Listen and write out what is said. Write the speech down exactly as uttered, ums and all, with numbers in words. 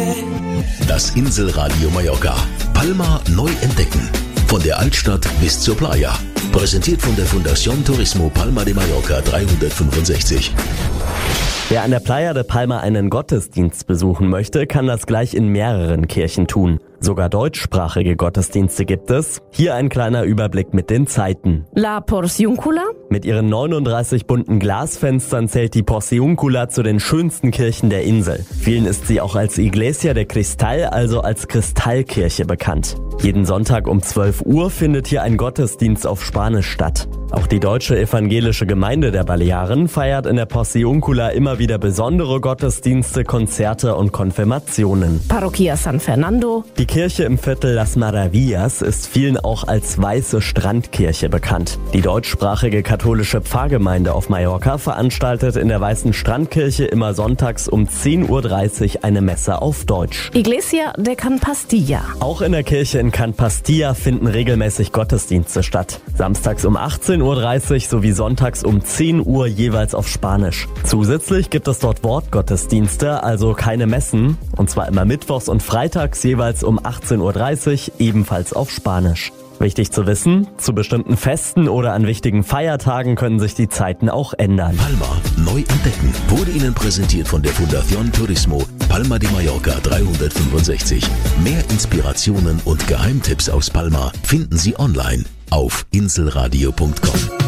Das Inselradio Mallorca. Palma neu entdecken. Von der Altstadt bis zur Playa. Präsentiert von der Fundación Turismo Palma de Mallorca dreihundertfünfundsechzig. Wer an der Playa de Palma einen Gottesdienst besuchen möchte, kann das gleich in mehreren Kirchen tun. Sogar deutschsprachige Gottesdienste gibt es. Hier ein kleiner Überblick mit den Zeiten. La Porciúncula? Mit ihren neununddreißig bunten Glasfenstern zählt die Porciúncula zu den schönsten Kirchen der Insel. Vielen ist sie auch als Iglesia de Cristal, also als Kristallkirche, bekannt. Jeden Sonntag um zwölf Uhr findet hier ein Gottesdienst auf Spanisch statt. Auch die deutsche evangelische Gemeinde der Balearen feiert in der Porciúncula immer wieder besondere Gottesdienste, Konzerte und Konfirmationen. Parroquia San Fernando? Die Kirche im Viertel Las Maravillas ist vielen auch als Weiße Strandkirche bekannt. Die deutschsprachige katholische Pfarrgemeinde auf Mallorca veranstaltet in der Weißen Strandkirche immer sonntags um zehn Uhr dreißig eine Messe auf Deutsch. Iglesia de Can Pastilla? Auch in der Kirche in Can Pastilla finden regelmäßig Gottesdienste statt. Samstags um achtzehn Uhr dreißig sowie sonntags um zehn Uhr jeweils auf Spanisch. Zusätzlich gibt es dort Wortgottesdienste, also keine Messen, und zwar immer mittwochs und freitags jeweils um achtzehn Uhr dreißig, ebenfalls auf Spanisch. Wichtig zu wissen, zu bestimmten Festen oder an wichtigen Feiertagen können sich die Zeiten auch ändern. Palma neu entdecken wurde Ihnen präsentiert von der Fundación Turismo Palma de Mallorca dreihundertfünfundsechzig. Mehr Inspirationen und Geheimtipps aus Palma finden Sie online auf inselradio punkt com.